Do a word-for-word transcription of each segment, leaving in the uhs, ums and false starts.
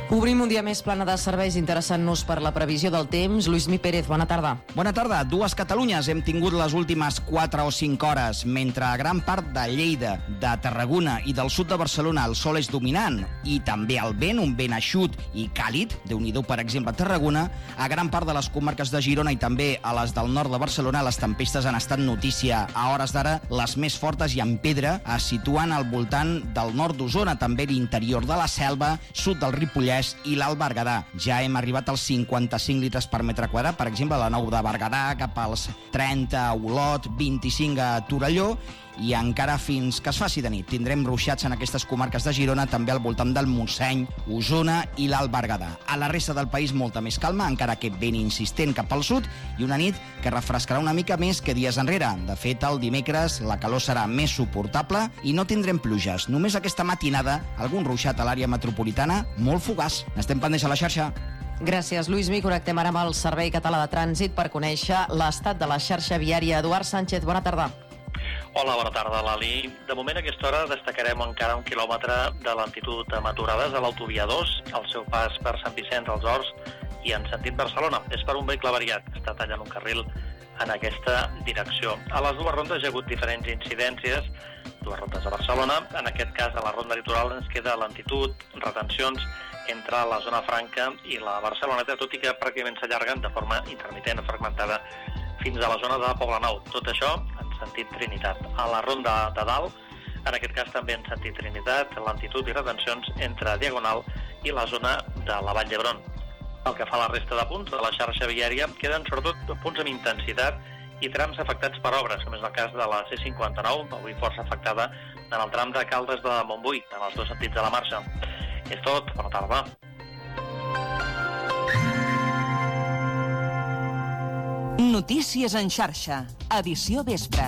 Obrim un dia més plana de serveis, interessant-nos per la previsió del temps. Lluís-Mi Pérez, bona tarda. Bona tarda. Dues Catalunyes hem tingut les últimes quatre o cinc hores. Mentre a gran part de Lleida, de Tarragona i del sud de Barcelona el sol és dominant i també el vent, un vent eixut i càlid, Déu-n'hi-do per exemple a Tarragona, a gran part de les comarques de Girona i també a les del nord de Barcelona les tempestes han estat notícia. A hores d'ara, les més fortes i en pedra es situen al voltant del nord d'Osona, també l'interior de la Selva, sud del Ripollès i l'Alt Berguedà. Ja hem arribat als cinquanta-cinc litres per metre quadrat, per exemple, a la Nou de Berguedà, cap als trenta a Olot, vint-i-cinc a Torelló, i encara fins que es faci de nit. Tindrem ruixats en aquestes comarques de Girona, també al voltant del Montseny, Osona i l'Alt Berguedà. A la resta del país molta més calma, encara que vent insistent cap al sud, i una nit que refrescarà una mica més que dies enrere. De fet, el dimecres la calor serà més suportable i no tindrem pluges. Només aquesta matinada, algun ruixat a l'àrea metropolitana molt fugaç. N'estem pendents a la xarxa. Gràcies, Lluís-Mi. Connectem ara amb el Servei Català de Trànsit per conèixer l'estat de la xarxa viària. Eduard Sánchez, bona tarda. Hola, bona tarda, Lali. De moment, a aquesta hora, destacarem encara un quilòmetre de lentitud amb aturades a l'autovia dos, al seu pas per Sant Vicenç dels Horts i en sentit Barcelona. És per un vehicle variat, que està tallant un carril en aquesta direcció. A les dues rondes hi ha hagut diferents incidències, dues rondes a Barcelona. En aquest cas, a la ronda litoral ens queda lentitud, retencions entre la zona franca i la Barceloneta, tot i que pràcticament s'allarguen de forma intermitent, fragmentada, fins a la zona de Poblenou. Tot això en sentit Trinitat. A la ronda de dalt, en aquest cas també en sentit Trinitat, lentitud i retencions entre Diagonal i la zona de la Vall d'Hebron. Pel que fa a la resta de punts de la xarxa viària, queden sobretot punts amb intensitat i trams afectats per obres, com és el cas de la C cinquanta-nou, avui força afectada en el tram de Caldes de Montbui, en els dos sentits de la marxa. És tot, bona tarda. Notícies en xarxa, edició vespre.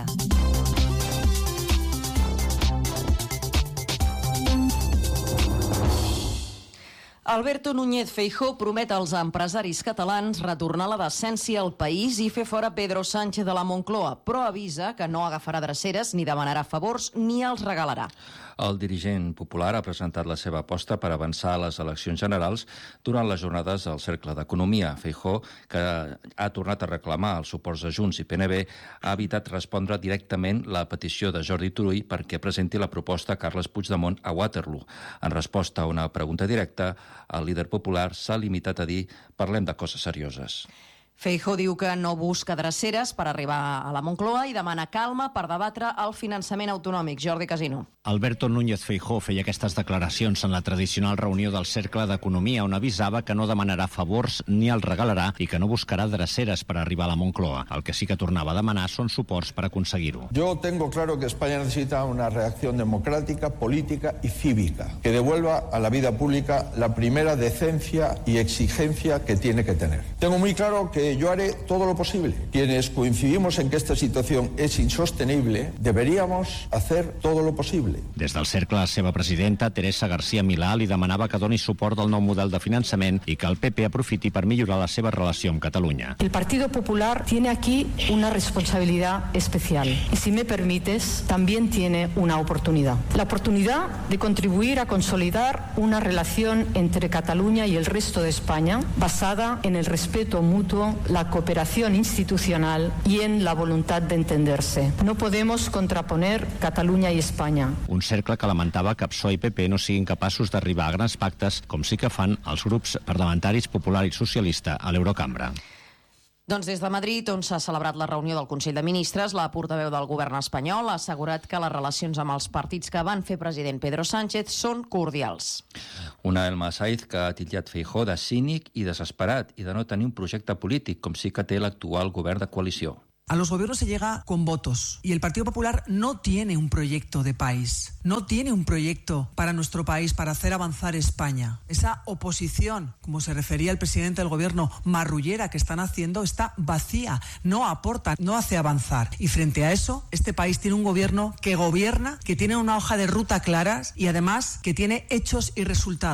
Alberto Núñez Feijóo promet als empresaris catalans retornar la decència al país i fer fora Pedro Sánchez de la Moncloa, però avisa que no agafarà dreceres ni demanarà favors ni els regalarà. El dirigent popular ha presentat la seva aposta per avançar a les eleccions generals durant les jornades del Cercle d'Economia. Feijóo, que ha tornat a reclamar els suports de Junts i P N B, ha evitat respondre directament la petició de Jordi Turull perquè presenti la proposta a Carles Puigdemont a Waterloo. En resposta a una pregunta directa, el líder popular s'ha limitat a dir «parlem de coses serioses». Feijóo diu que no busca dreceres per arribar a la Moncloa i demana calma per debatre el finançament autonòmic. Jordi Casino. Alberto Núñez Feijóo feia aquestes declaracions en la tradicional reunió del Cercle d'Economia, on avisava que no demanarà favors ni els regalarà i que no buscarà dreceres per arribar a la Moncloa. El que sí que tornava a demanar són suports per aconseguir-ho. Yo tengo claro que España necesita una reacción democrática, política y cívica que devuelva a la vida pública la primera decencia y exigencia que tiene que tener. Tengo muy claro que yo haré todo lo posible. Quienes coincidimos en que esta situación es insostenible, deberíamos hacer todo lo posible. Des del Cercle, la seva presidenta, Teresa García Milà, li demanava que doni suport al nou model de finançament i que el P P aprofiti per millorar la seva relació amb Catalunya. El Partido Popular tiene aquí una responsabilidad especial y, si me permites, también tiene una oportunidad. La oportunidad de contribuir a consolidar una relación entre Cataluña y el resto de España basada en el respeto mutuo, la cooperación institucional y en la voluntad de entenderse. No podemos contraponer Cataluña y España. Un cercle que lamentava que P S O E i P P no siguin capaços d'arribar a grans pactes, com sí que fan els grups parlamentaris Popular i Socialista a l'Eurocambra. Doncs des de Madrid, on s'ha celebrat la reunió del Consell de Ministres, la portaveu del govern espanyol ha assegurat que les relacions amb els partits que van fer president Pedro Sánchez són cordials. Una Elma Saiz que ha titllat Feijóo de cínic i desesperat i de no tenir un projecte polític, com sí que té l'actual govern de coalició. A los gobiernos se llega con votos y el Partido Popular no tiene un proyecto de país, no tiene un proyecto para nuestro país, para hacer avanzar España. Esa oposición, como se refería el presidente del gobierno, marrullera que están haciendo, está vacía, no aporta, no hace avanzar. Y frente a eso, este país tiene un gobierno que gobierna, que tiene una hoja de ruta claras y además que tiene hechos y resultados.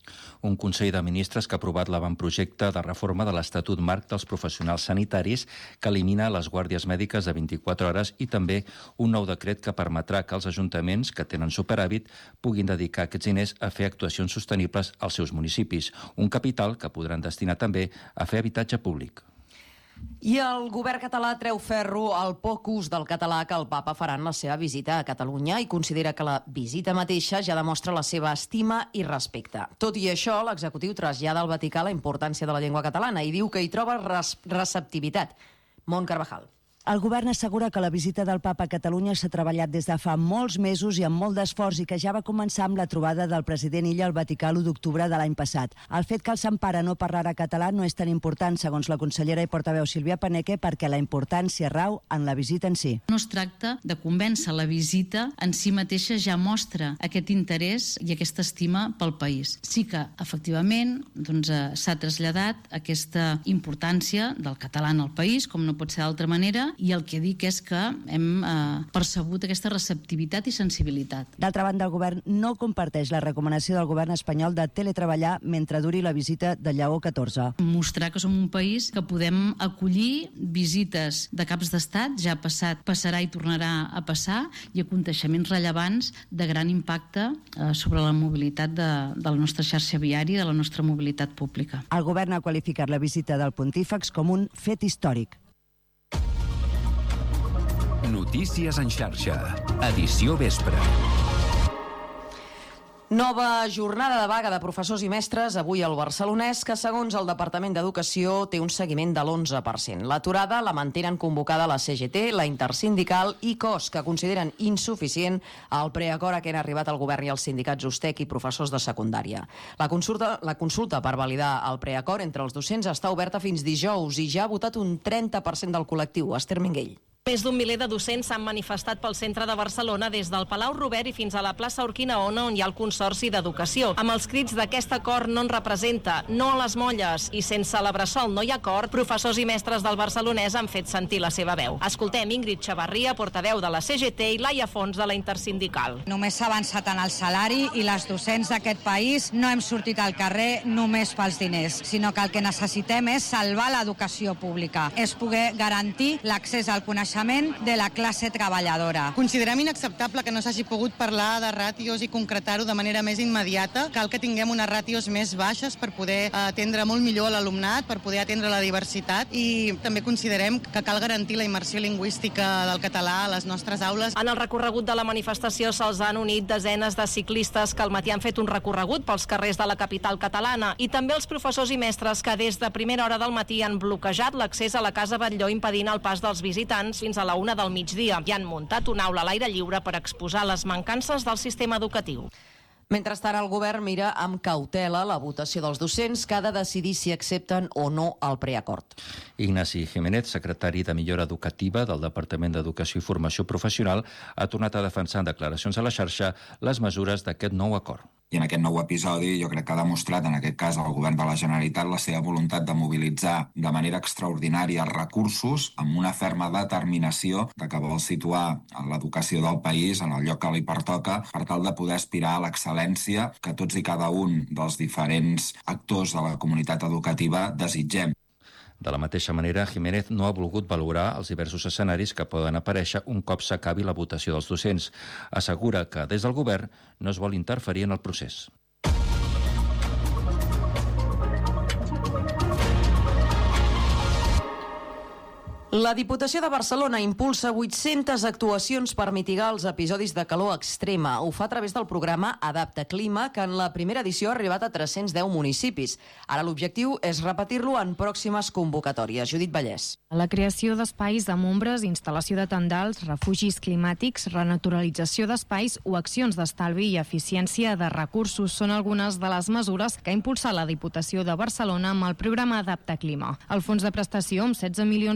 Un Consell de Ministres que ha aprovat l'avantprojecte de reforma de l'Estatut Marc dels Professionals Sanitaris que elimina les guàrdies mèdiques de vint-i-quatre hores i també un nou decret que permetrà que els ajuntaments que tenen superàvit puguin dedicar aquests diners a fer actuacions sostenibles als seus municipis, un capital que podran destinar també a fer habitatge públic. I el govern català treu ferro al poc ús del català que el papa farà en la seva visita a Catalunya i considera que la visita mateixa ja demostra la seva estima i respecte. Tot i això, l'executiu trasllada al Vaticà la importància de la llengua catalana i diu que hi troba res- receptivitat. Mont Carvajal. El govern assegura que la visita del papa a Catalunya s'ha treballat des de fa molts mesos i amb molt d'esforç i que ja va començar amb la trobada del president Illa al Vaticà l'u d'octubre de l'any passat. El fet que el Sant Pare no parlara català no és tan important, segons la consellera i portaveu Sílvia Paneque, perquè la importància rau en la visita en si. No es tracta de convèncer, la visita en si mateixa ja mostra aquest interès i aquesta estima pel país. Sí que, efectivament, doncs, eh, s'ha traslladat aquesta importància del català en el país, com no pot ser d'altra manera, i el que dic és que hem eh, percebut aquesta receptivitat i sensibilitat. D'altra banda, el govern no comparteix la recomanació del govern espanyol de teletreballar mentre duri la visita de Lleó catorze. Mostrar que som un país que podem acollir visites de caps d'estat, ja ha passat, passarà i tornarà a passar, i aconteixements rellevants de gran impacte eh, sobre la mobilitat de, de la nostra xarxa viària i de la nostra mobilitat pública. El govern ha qualificat la visita del pontífex com un fet històric. Notícies en xarxa, edició vespre. Nova jornada de vaga de professors i mestres avui al Barcelonès, que segons el Departament d'Educació té un seguiment de l'onze per cent. L'aturada la mantenen convocada la C G T, la Intersindical i C O S, que consideren insuficient el preacord a què han arribat el govern i els sindicats Ustec i professors de secundària. La consulta, la consulta per validar el preacord entre els docents està oberta fins dijous i ja ha votat un trenta per cent del col·lectiu. Esther Minguell. Més d'un miler de docents s'han manifestat pel centre de Barcelona des del Palau Robert i fins a la plaça Urquinaona, on hi ha el Consorci d'Educació. Amb els crits d'aquest acord no en representa, no a les molles i sense la bressol no hi ha acord, professors i mestres del Barcelonès han fet sentir la seva veu. Escoltem Ingrid Xavarria, portaveu de la C G T, i Laia Fons, de la Intersindical. Només s'ha avançat en el salari i les docents d'aquest país no hem sortit al carrer només pels diners, sinó que el que necessitem és salvar l'educació pública, és poder garantir l'accés al coneixement de la classe treballadora. Considerem inacceptable que no s'hagi pogut parlar de ràtios i concretar-ho de manera més immediata. Cal que tinguem unes ràtios més baixes per poder atendre molt millor l'alumnat, per poder atendre la diversitat, i també considerem que cal garantir la immersió lingüística del català a les nostres aules. En el recorregut de la manifestació se'ls han unit desenes de ciclistes que al matí han fet un recorregut pels carrers de la capital catalana, i també els professors i mestres que des de primera hora del matí han bloquejat l'accés a la Casa Batlló, impedint el pas dels visitants fins a la una del migdia, i han muntat una aula a l'aire lliure per exposar les mancances del sistema educatiu. Mentrestant, el govern mira amb cautela la votació dels docents, que ha de decidir si accepten o no el preacord. Ignasi Jiménez, secretari de Millora Educativa del Departament d'Educació i Formació Professional, ha tornat a defensar en declaracions a la xarxa les mesures d'aquest nou acord. I en aquest nou episodi jo crec que ha demostrat, en aquest cas, el govern de la Generalitat la seva voluntat de mobilitzar de manera extraordinària recursos amb una ferma determinació de que vol situar l'educació del país en el lloc que li pertoca per tal de poder aspirar a l'excel·lència que tots i cada un dels diferents actors de la comunitat educativa desitgem. De la mateixa manera, Jiménez no ha volgut valorar els diversos escenaris que poden aparèixer un cop s'acabi la votació dels docents. Assegura que des del govern no es vol interferir en el procés. La Diputació de Barcelona impulsa vuit-centes actuacions per mitigar els episodis de calor extrema. Ho fa a través del programa Adapta Clima, que en la primera edició ha arribat a tres-cents deu municipis. Ara l'objectiu és repetir-lo en pròximes convocatòries. Judit Vallès. La creació d'espais amb ombres, instal·lació de tendals, refugis climàtics, renaturalització d'espais o accions d'estalvi i eficiència de recursos són algunes de les mesures que ha impulsat la Diputació de Barcelona amb el programa Adapta Clima. El fons de prestació, amb setze milions d'euros, ha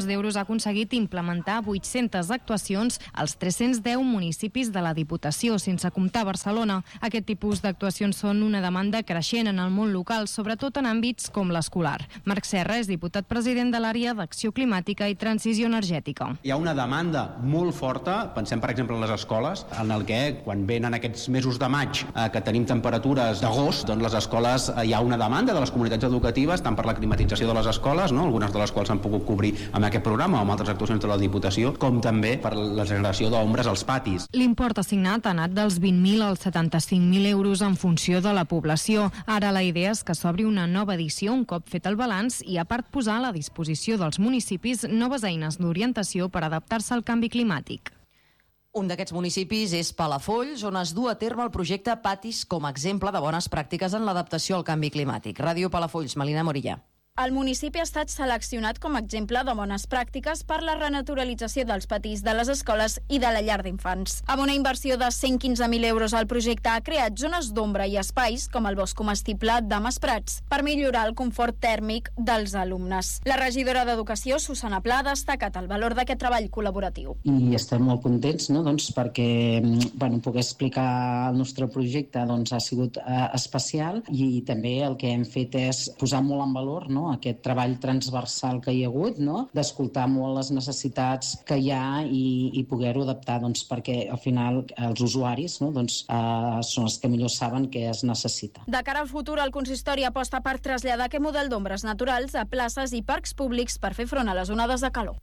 aconseguit implementar vuit-centes actuacions als tres-cents deu municipis de la Diputació, sense comptar Barcelona. Aquest tipus d'actuacions són una demanda creixent en el món local, sobretot en àmbits com l'escolar. Marc Serra és diputat president de l'àrea d'acció climàtica i transició energètica. Hi ha una demanda molt forta, pensem per exemple en les escoles, en el que quan venen aquests mesos de maig eh, que tenim temperatures d'agost, doncs les escoles eh, hi ha una demanda de les comunitats educatives, tant per la climatització de les escoles, no? Algunes de les quals s'han pogut cobrir amb aquest programa o amb altres actuacions de la Diputació, com també per la generació d'ombres als patis. L'import assignat ha anat dels vint mil als setanta-cinc mil euros en funció de la població. Ara la idea és que s'obri una nova edició un cop fet el balanç i a part posar a la disposició dels municipis noves eines d'orientació per adaptar-se al canvi climàtic. Un d'aquests municipis és Palafolls, on es du a terme el projecte Patis com a exemple de bones pràctiques en l'adaptació al canvi climàtic. Ràdio Palafolls, Melina Morilla. El municipi ha estat seleccionat com a exemple de bones pràctiques per la renaturalització dels patis de les escoles i de la llar d'infants. Amb una inversió de cent quinze mil euros, el projecte ha creat zones d'ombra i espais, com el bosc comestible de Masprats, per millorar el confort tèrmic dels alumnes. La regidora d'Educació, Susana Pla, ha destacat el valor d'aquest treball col·laboratiu. I estem molt contents, no? doncs, perquè bueno, poder explicar el nostre projecte doncs, ha sigut eh, especial i també el que hem fet és posar molt en valor, no? aquest treball transversal que hi ha hagut, no? d'escoltar molt les necessitats que hi ha i, i poder-ho adaptar, doncs, perquè al final els usuaris no? doncs, eh, són els que millor saben què es necessita. De cara al futur, el consistori aposta per traslladar aquest model d'ombres naturals a places i parcs públics per fer front a les onades de calor.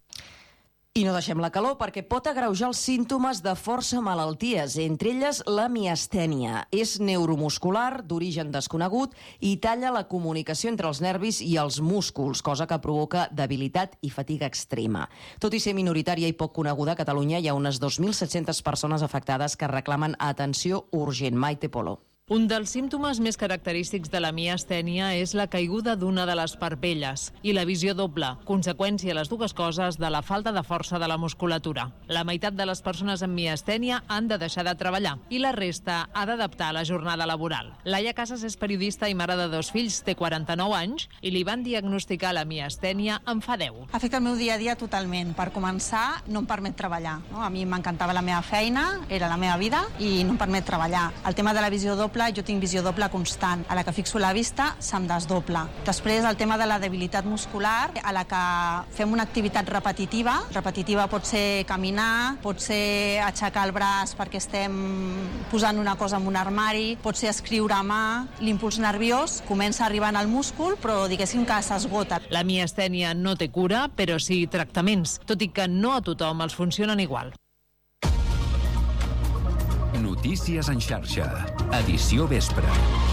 I no deixem la calor perquè pot agreujar els símptomes de força malalties, entre elles la miastènia. És neuromuscular, d'origen desconegut i talla la comunicació entre els nervis i els músculs, cosa que provoca debilitat i fatiga extrema. Tot i ser minoritària i poc coneguda, a Catalunya hi ha unes dos mil set-centes persones afectades que reclamen atenció urgent. Maite Polo. Un dels símptomes més característics de la miastènia és la caiguda d'una de les parpelles i la visió doble, conseqüència les dues coses de la falta de força de la musculatura. La meitat de les persones amb miastènia han de deixar de treballar i la resta ha d'adaptar la jornada laboral. Laia Casas és periodista i mare de dos fills, té quaranta-nou anys i li van diagnosticar la miastènia en fa deu. Afecta el meu dia a dia totalment. Per començar, no em permet treballar. No? A mi m'encantava la meva feina, era la meva vida i no em permet treballar. El tema de la visió doble, jo tinc visió doble constant. A la que fixo la vista, se'm desdobla. Després, el tema de la debilitat muscular, a la que fem una activitat repetitiva. Repetitiva pot ser caminar, pot ser aixecar el braç perquè estem posant una cosa en un armari, pot ser escriure a mà. L'impuls nerviós comença arribant al múscul, però diguéssim que s'esgota. La miastènia no té cura, però sí tractaments, tot i que no a tothom els funcionen igual. Notícies en xarxa. Edició vespre.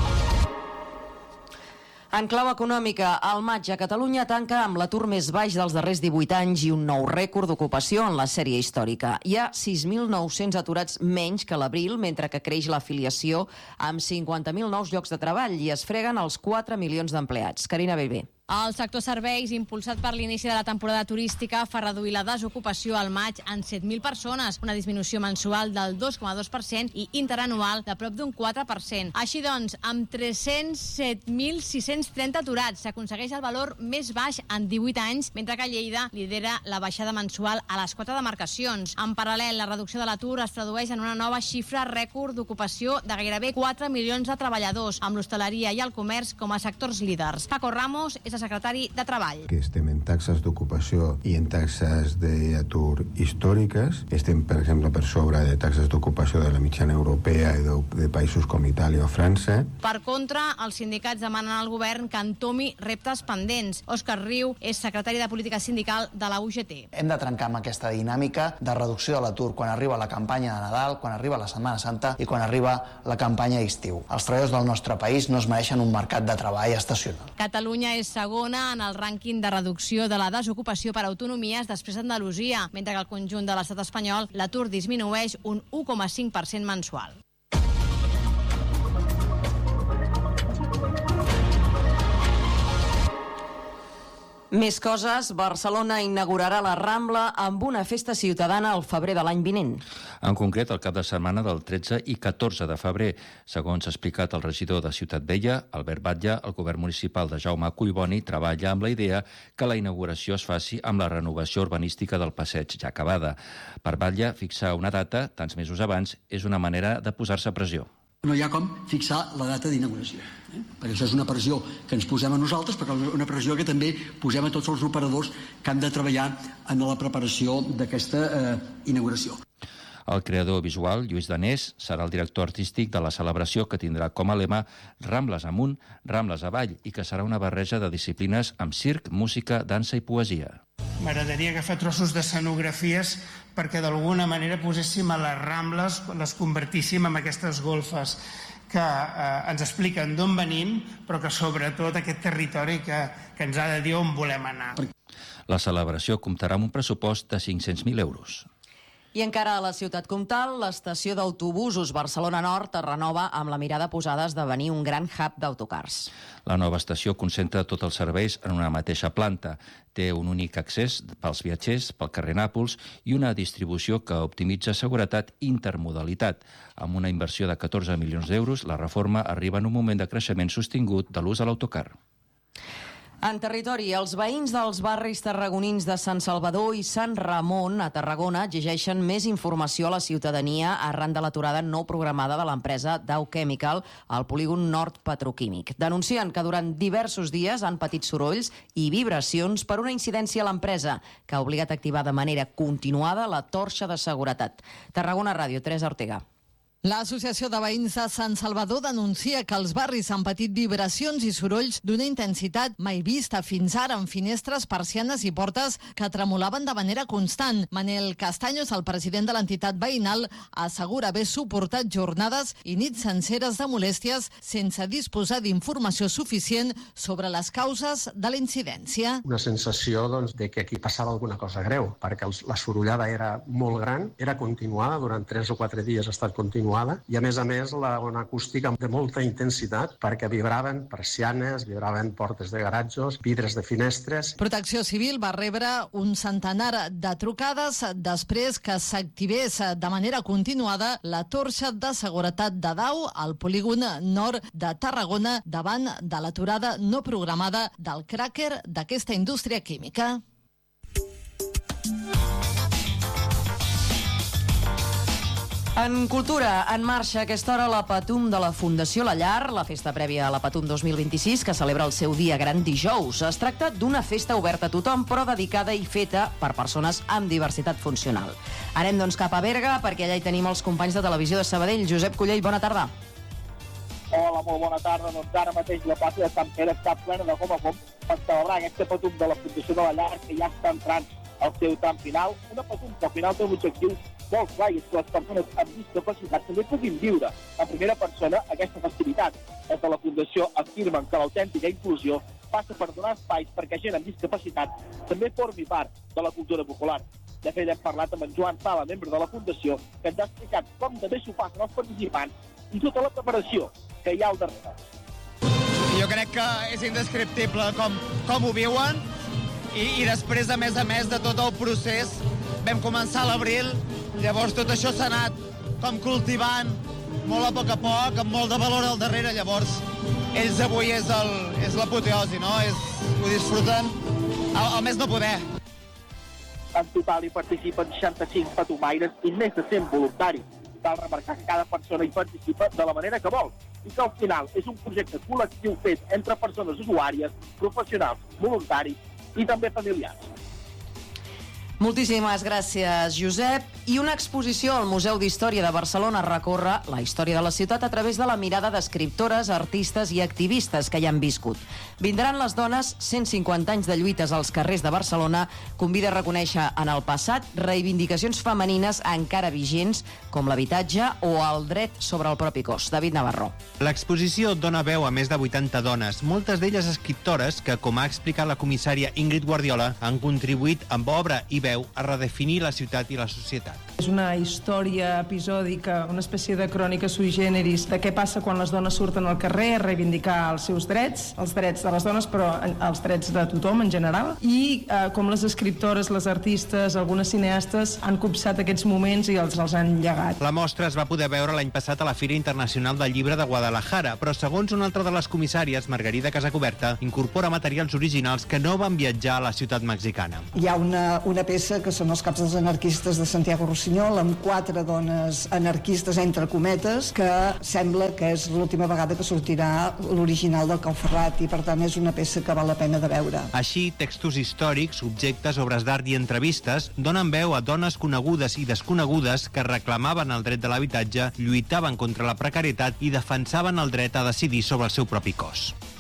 En clau econòmica, al maig a Catalunya tanca amb l'atur més baix dels darrers divuit anys i un nou rècord d'ocupació en la sèrie històrica. Hi ha sis mil nou-cents aturats menys que l'abril, mentre que creix l'afiliació amb cinquanta mil nous llocs de treball i es freguen els quatre milions d'empleats. Carina Bellver. El sector serveis, impulsat per l'inici de la temporada turística, fa reduir la desocupació al maig en set mil persones, una disminució mensual del dos coma dos per cent i interanual de prop d'un quatre per cent. Així doncs, amb tres-cents set mil sis-cents trenta aturats, s'aconsegueix el valor més baix en divuit anys, mentre que Lleida lidera la baixada mensual a les quatre demarcacions. En paral·lel, la reducció de l'atur es tradueix en una nova xifra rècord d'ocupació de gairebé quatre milions de treballadors, amb l'hostaleria i el comerç com a sectors líders. Paco Ramos és secretari de Treball. Que estem en taxes d'ocupació i en taxes d'atur històriques. Estem, per exemple, per sobre de taxes d'ocupació de la mitjana europea i de, de països com Itàlia o França. Per contra, els sindicats demanen al govern que entomi reptes pendents. Òscar Riu és secretari de Política Sindical de la U G T. Hem de trencar amb aquesta dinàmica de reducció de l'atur quan arriba la campanya de Nadal, quan arriba la Setmana Santa i quan arriba la campanya d'estiu. Els treballadors del nostre país no es mereixen un mercat de treball estacional. Catalunya és segona en el rànquing de reducció de la desocupació per autonomies després d'Andalusia, mentre que al conjunt de l'estat espanyol l'atur disminueix un u coma cinc per cent mensual. Més coses, Barcelona inaugurarà la Rambla amb una festa ciutadana al febrer de l'any vinent. En concret, el cap de setmana del tretze i catorze de febrer. Segons ha explicat el regidor de Ciutat Vella, Albert Batlle, el govern municipal de Jaume Collboni treballa amb la idea que la inauguració es faci amb la renovació urbanística del passeig ja acabada. Per Batlle, fixar una data, tants mesos abans, és una manera de posar-se pressió. No hi ha com fixar la data d'inauguració, eh? perquè això és una pressió que ens posem a nosaltres, però una pressió que també posem a tots els operadors que han de treballar en la preparació d'aquesta eh, inauguració. El creador visual, Lluís Danés, serà el director artístic de la celebració, que tindrà com a lema Rambles amunt, Rambles avall, i que serà una barreja de disciplines amb circ, música, dansa i poesia. M'agradaria agafar trossos d'escenografies perquè d'alguna manera poséssim a les Rambles, les convertíssim en aquestes golfes que eh, ens expliquen d'on venim, però que sobretot aquest territori que, que ens ha de dir on volem anar. La celebració comptarà amb un pressupost de cinc-cents mil euros. I encara a la ciutat comtal, l'estació d'autobusos Barcelona Nord es renova amb la mirada posada a esdevenir un gran hub d'autocars. La nova estació concentra tots els serveis en una mateixa planta. Té un únic accés pels viatgers, pel carrer Nàpols, i una distribució que optimitza seguretat i intermodalitat. Amb una inversió de catorze milions d'euros, la reforma arriba en un moment de creixement sostingut de l'ús de l'autocar. En territori, els veïns dels barris tarragonins de Sant Salvador i Sant Ramon a Tarragona exigeixen més informació a la ciutadania arran de l'aturada no programada de l'empresa Dow Chemical al polígon nord petroquímic. Denuncien que durant diversos dies han patit sorolls i vibracions per una incidència a l'empresa que ha obligat a activar de manera continuada la torxa de seguretat. Tarragona Ràdio, Teresa Ortega. L'Associació de Veïns de Sant Salvador denuncia que els barris han patit vibracions i sorolls d'una intensitat mai vista fins ara en finestres, persianes i portes que tremolaven de manera constant. Manel Castaños, el president de l'entitat veïnal, assegura haver suportat jornades i nits senceres de molèsties sense disposar d'informació suficient sobre les causes de la incidència. Una sensació doncs, de que aquí passava alguna cosa greu, perquè els, la sorollada era molt gran, era continuada, durant tres o quatre dies ha estat continuada, i a més a més la, una acústica de molta intensitat perquè vibraven persianes, vibraven portes de garatjos, vidres de finestres. Protecció Civil va rebre un centenar de trucades després que s'activés de manera continuada la torxa de seguretat de Dow al polígon nord de Tarragona davant de l'aturada no programada del cràquer d'aquesta indústria química. En cultura, en marxa a aquesta hora la Patum de la Fundació La Llar, la festa prèvia a la Patum dos mil vint-i-sis, que celebra el seu dia gran dijous. Es tracta d'una festa oberta a tothom, però dedicada i feta per persones amb diversitat funcional. Anem, doncs, cap a Berga, perquè allà hi tenim els companys de Televisió de Sabadell. Josep Collell, bona tarda. Hola, molt bona tarda. Doncs ara mateix la plaça de Sant Pere està plena de gom a gom per celebrar aquesta Patum de la Fundació de La Llar, que ja està entrant al seu tram final. Una Patum que al final té un objectiu molt clar, i és que les persones amb discapacitat també puguin viure en primera persona aquesta festivitat. Des de la Fundació afirmen que l'autèntica inclusió passa per donar espais perquè gent amb discapacitat també formi part de la cultura popular. De fet, hem parlat amb en Joan Sala, membre de la Fundació, que ens ha explicat com també s'ho passen els participants i tota la preparació que hi ha al darrere. Jo crec que és indescriptible com, com ho viuen i, i després, a més a més de tot el procés, vam començar a l'abril. Llavors tot això s'ha anat com cultivant molt a poc a poc, amb molt de valor al darrere. Llavors ells avui és, el, és l'apoteosi, no? És, ho disfruten al, al més no poder. En total hi participen seixanta-cinc patumaires i més de cent voluntaris. Cal remarcar que cada persona hi participa de la manera que vol i que al final és un projecte col·lectiu fet entre persones usuàries, professionals, voluntaris i també familiars. Moltíssimes gràcies, Josep. I una exposició al Museu d'Història de Barcelona recorre la història de la ciutat a través de la mirada d'escriptores, artistes i activistes que hi han viscut. Vindran les dones, cent cinquanta anys de lluites als carrers de Barcelona, convida a reconèixer en el passat reivindicacions femenines encara vigents, com l'habitatge o el dret sobre el propi cos. David Navarro. L'exposició dona veu a més de vuitanta dones, moltes d'elles escriptores que, com ha explicat la comissària Ingrid Guardiola, han contribuït amb obra i veu a redefinir la ciutat i la societat. És una història episòdica, una espècie de crònica sui generis de què passa quan les dones surten al carrer a reivindicar els seus drets, els drets de les dones, però els drets de tothom en general, i eh, com les escriptores, les artistes, algunes cineastes han copsat aquests moments i els, els han llegat. La mostra es va poder veure l'any passat a la Fira Internacional del Llibre de Guadalajara, però segons una altra de les comissàries, Margarida Casacoberta, incorpora materials originals que no van viatjar a la ciutat mexicana. Hi ha una, una peça que són els caps dels anarquistes de Santiago Rossinyol, amb quatre dones anarquistes, entre cometes, que sembla que és l'última vegada que sortirà l'original del Cauferrat, i per tant és una peça que val la pena de veure. Així, textos històrics, objectes, obres d'art i entrevistes donen veu a dones conegudes i desconegudes que reclamaven el dret de l'habitatge, lluitaven contra la precarietat i defensaven el dret a decidir sobre el seu propi cos.